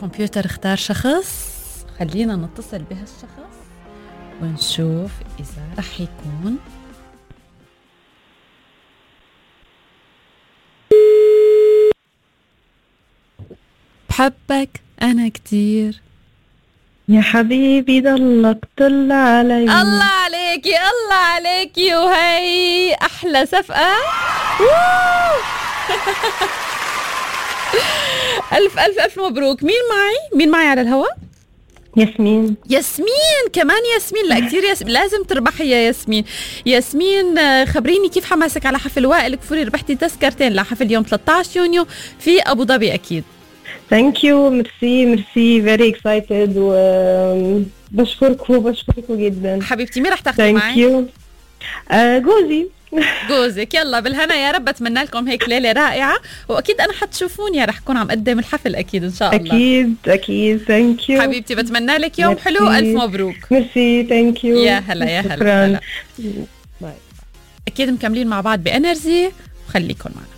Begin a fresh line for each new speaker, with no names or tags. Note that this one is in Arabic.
الكمبيوتر اختار شخص، خلينا نتصل بهالشخص ونشوف إذا رح يكون بحبك أنا كتير
يا حبيبي ضلك طل علي.
الله عليكي الله عليكي، وهي أحلى سفقة. ألف ألف ألف مبروك. مين معي على الهواء؟
ياسمين.
كمان ياسمين. لا كتير ياسمين، لازم تربحي يا ياسمين. ياسمين خبريني كيف حماسك على حفل وائل كفوري؟ ربحتي تذكرتين لحفل يوم 13 يونيو في أبو ظبي أكيد.
ثانك يو، ميرسي فيري اكسايتد، وبشكركم جدا
حبيبتي. مين رح تاخذي معي؟
ثانك يو.
جوزك. يلا بالهنا يا رب. اتمنى لكم هيك ليله رائعه، واكيد انا حتشوفوني رح اكون عم قدم الحفل اكيد ان شاء الله.
اكيد ثانك يو
حبيبتي، بتمنى لك يوم حلو. الف مبروك.
ميرسي. ثانك يو.
يا هلا. اكيد مكملين مع بعض بانرجي، وخليكم معنا.